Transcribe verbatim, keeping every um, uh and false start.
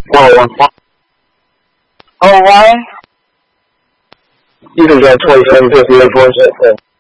Oh, Oh, why? you can get twenty-seven fifty-eight voice.